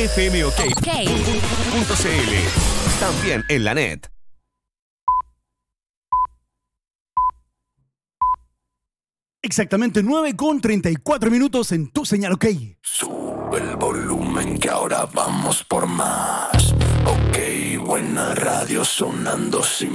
fmok.cl. También en la net. Exactamente 9:34 en tu señal, ok. Sube el volumen que ahora vamos por más. Ok, buena radio sonando sin